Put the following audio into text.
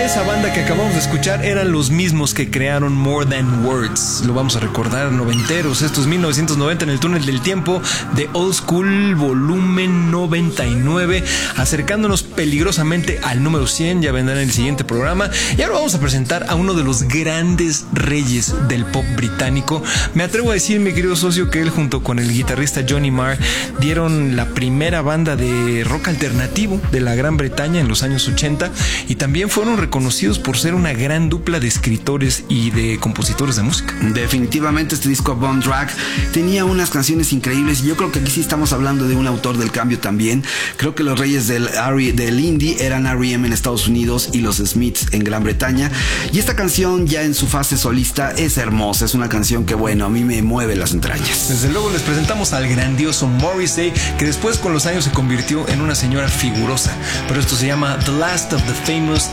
Esa banda que acabamos de escuchar eran los mismos que crearon More Than Words. Lo vamos a recordar, noventeros. Esto es 1990 en el túnel del tiempo de Old School volumen 99, acercándonos peligrosamente al número 100. Ya vendrá en el siguiente programa. Y ahora vamos a presentar a uno de los grandes reyes del pop británico. Me atrevo a decir, mi querido socio, que él junto con el guitarrista Johnny Marr dieron la primera banda de rock alternativo de la Gran Bretaña en los años 80, y también fueron reconocidos por ser una gran dupla de escritores y de compositores de música. Definitivamente este disco Bone Track tenía unas canciones increíbles, y yo creo que aquí sí estamos hablando de un autor del cambio también. Creo que los reyes del indie eran R.E.M. en Estados Unidos y los Smiths en Gran Bretaña, y esta canción ya en su fase solista es hermosa. Es una canción que, bueno, a mí me mueve las entrañas. Desde luego les presentamos al grandioso Morrissey, que después con los años se convirtió en una señora figurosa, pero esto se llama The Last of the Famous